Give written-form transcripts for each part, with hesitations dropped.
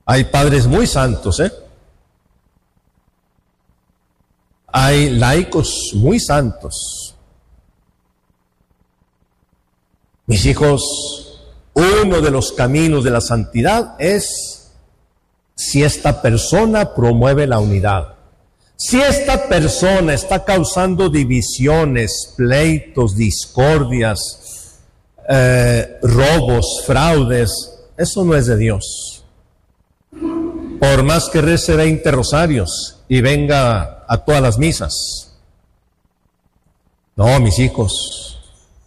Hay padres muy santos, Hay laicos muy santos. Mis hijos, uno de los caminos de la santidad es si esta persona promueve la unidad. Si esta persona está causando divisiones, pleitos, discordias, robos, fraudes, eso no es de Dios. Por más que rece 20 rosarios y venga a todas las misas. No, mis hijos,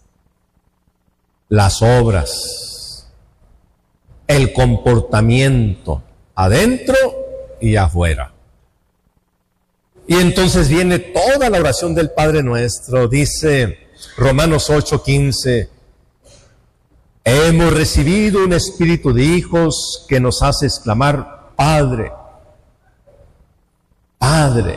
las obras, el comportamiento adentro y afuera. Y entonces viene toda la oración del Padre Nuestro. Dice Romanos 8:15, hemos recibido un espíritu de hijos que nos hace exclamar, Padre, Padre.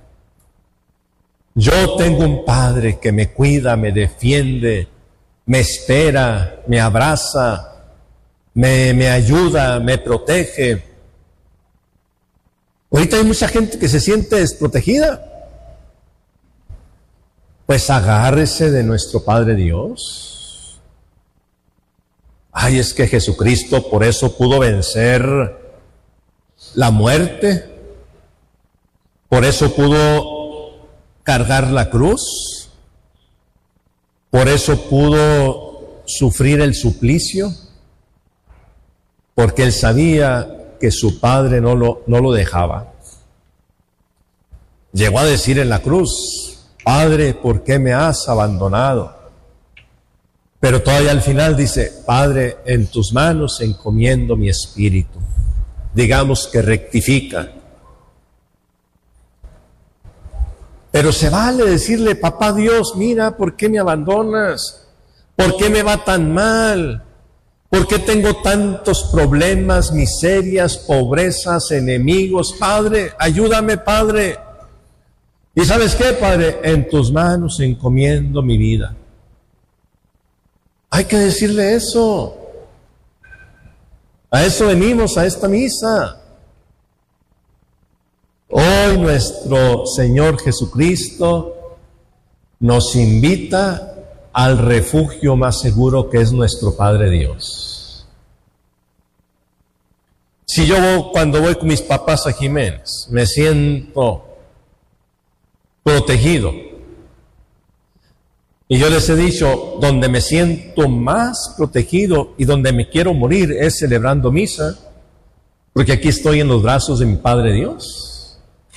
Yo tengo un Padre que me cuida, me defiende, me espera, me abraza, me ayuda, me protege. Ahorita hay mucha gente que se siente desprotegida. Pues agárrese de nuestro Padre Dios. Ay, es que Jesucristo por eso pudo vencer la muerte, por eso pudo cargar la cruz, por eso pudo sufrir el suplicio, porque él sabía que su Padre no lo dejaba. Llegó a decir en la cruz, Padre, ¿por qué me has abandonado? Pero todavía al final dice, Padre, en tus manos encomiendo mi espíritu. Digamos que rectifica. Pero se vale decirle, papá Dios, mira, ¿por qué me abandonas? ¿Por qué me va tan mal? ¿Por qué tengo tantos problemas, miserias, pobrezas, enemigos? Padre, ayúdame, Padre. ¿Y sabes qué, Padre? En tus manos encomiendo mi vida. Hay que decirle eso. A eso venimos, a esta misa. Hoy nuestro Señor Jesucristo nos invita al refugio más seguro que es nuestro Padre Dios. Si yo cuando voy con mis papás a Jiménez me siento protegido, y yo les he dicho, donde me siento más protegido y donde me quiero morir es celebrando misa, porque aquí estoy en los brazos de mi Padre Dios.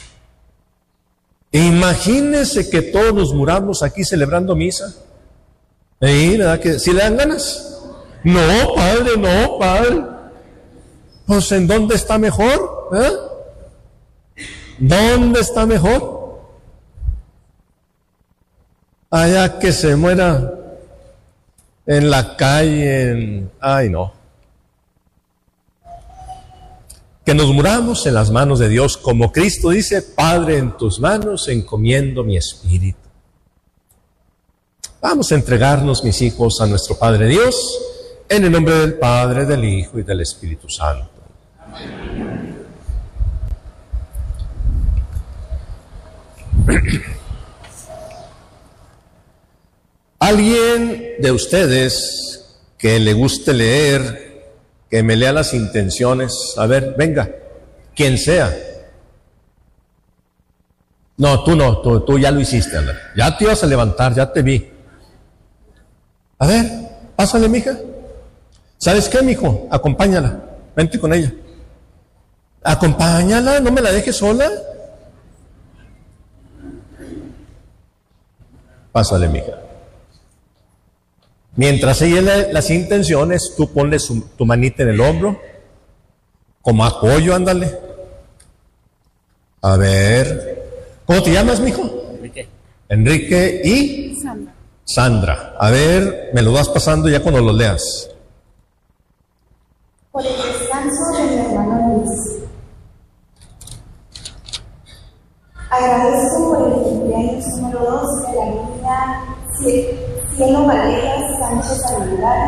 Imagínense que todos nos muramos aquí celebrando misa. ¿Verdad que si le dan ganas? No, Padre, no, Padre. Pues ¿en dónde está mejor? ¿Dónde está mejor? Allá que se muera en la calle, ay no. Que nos muramos en las manos de Dios, como Cristo dice, Padre, en tus manos encomiendo mi espíritu. Vamos a entregarnos, mis hijos, a nuestro Padre Dios, en el nombre del Padre, del Hijo y del Espíritu Santo. Amén. Alguien de ustedes que le guste leer, que me lea las intenciones, a ver, venga, quien sea. No, tú ya lo hiciste, Andrés. Ya te ibas a levantar, ya te vi. A ver, pásale, mija. ¿Sabes qué, mijo? Acompáñala, vente con ella. Acompáñala, no me la dejes sola. Pásale, mija. Mientras ella lee las intenciones, tú ponle tu manita en el hombro, como apoyo, ándale. A ver, ¿cómo te llamas, mijo? Enrique. Enrique y Sandra. A ver, me lo vas pasando ya cuando lo leas. Por el descanso de mi hermano Luis. Agradezco por el cumpleaños número 2 de la niña Cielo Valeria Sánchez Aguilar,